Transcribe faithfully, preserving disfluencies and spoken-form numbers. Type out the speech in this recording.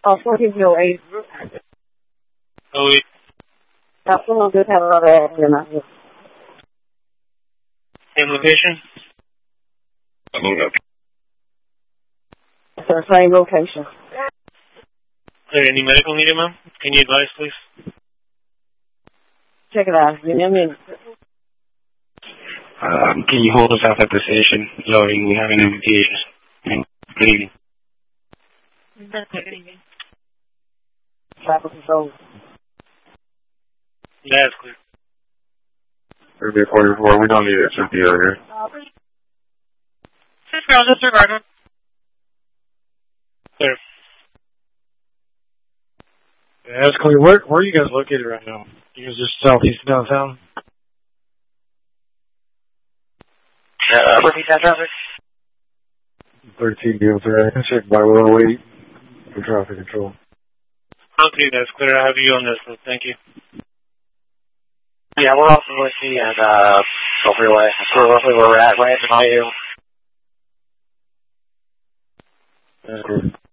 Oh, fourteen oh eight. Oh, eight. Now, someone did have another accident. Same location? It's the same location. Okay, any medical needed, ma'am? Can you advise, please? Check it out. You know what I mean? Um, can you hold us off at the station? Loading, we have an invitation. Good evening. Good evening. Traffic control. Yeah, it's clear. Ruby forty-four, we don't need it, Cynthia here. Six girls, disregard. Clear. Yeah, that's clear. Where, where are you guys located right now? You guys just southeast of downtown? Uh, repeat that traffic. thirteen deals there. I can check by one oh eight for traffic control. Okay, that's clear. I have you on this list. Thank you. Yeah, we're off the Lucy and uh, Gulf Freeway. That's where roughly where we're at, right in Bayou. That's good.